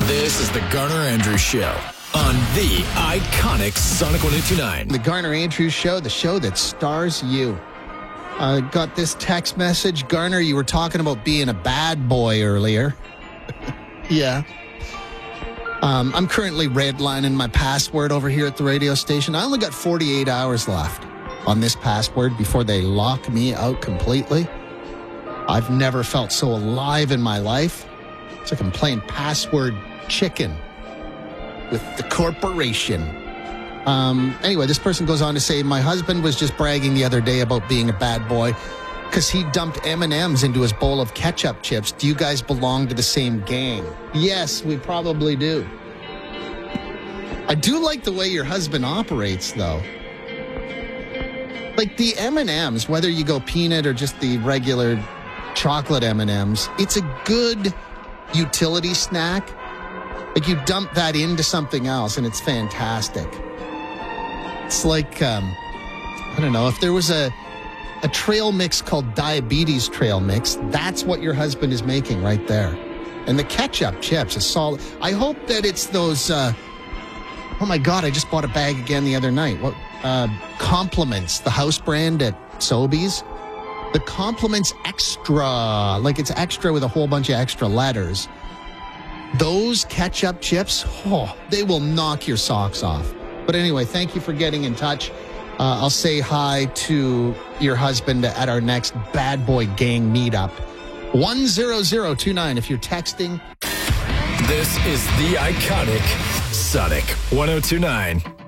This is the Garner Andrews Show on the iconic Sonic 102.9. The Garner Andrews Show, the show that stars you. I got this text message. Garner, you were talking about being a bad boy earlier. Yeah. I'm currently redlining my password over here at the radio station. I only got 48 hours left on this password before they lock me out completely. I've never felt so alive in my life. It's like I'm playing password chicken with the corporation. Anyway, this person goes on to say, my husband was just bragging the other day about being a bad boy because he dumped M&Ms into his bowl of ketchup chips. Do you guys belong to the same gang? Yes, we probably do. I do like the way your husband operates, though. Like the M&Ms, whether you go peanut or just the regular chocolate M&Ms, it's a good utility snack. Like you dump that into something else and it's fantastic. It's like, I don't know, if there was a trail mix called Diabetes Trail Mix, that's what your husband is making right there. And the ketchup chips is solid. I hope that it's those, oh my God, I just bought a bag again the other night. What? Compliments, the house brand at Sobeys. The Compliments Extra, like it's extra with a whole bunch of extra letters. Those ketchup chips, they will knock your socks off. But anyway, thank you for getting in touch. I'll say hi to your husband at our next Bad Boy Gang meetup. 10029 if you're texting. This is the iconic Sonic 102.9.